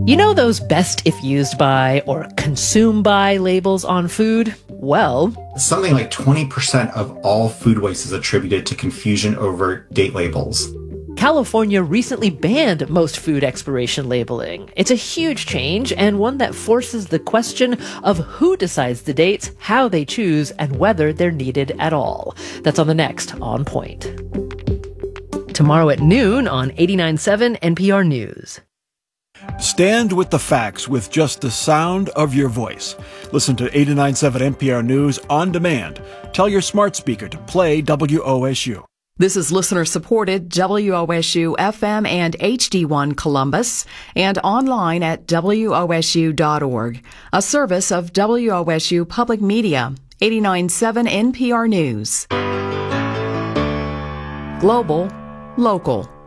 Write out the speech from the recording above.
You know those best if used by or consumed by labels on food? Well, something like 20% of all food waste is attributed to confusion over date labels. California recently banned most food expiration labeling. It's a huge change and one that forces the question of who decides the dates, how they choose, and whether they're needed at all. That's on the next On Point. Tomorrow at noon on 89.7 NPR News. Stand with the facts with just the sound of your voice. Listen to 89.7 NPR News on demand. Tell your smart speaker to play WOSU. This is listener-supported WOSU FM and HD1 Columbus and online at WOSU.org, a service of WOSU Public Media, 89.7 NPR News. Global, local.